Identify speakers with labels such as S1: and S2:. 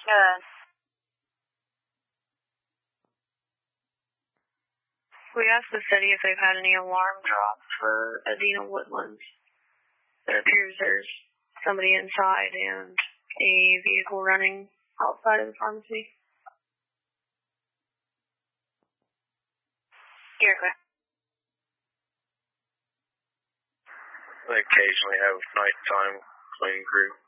S1: Good. We asked the city if they've had any alarm drops for Adena Woodlands. It appears there's somebody inside and a vehicle running outside of the pharmacy. You're good.
S2: They occasionally have nighttime cleaning crew.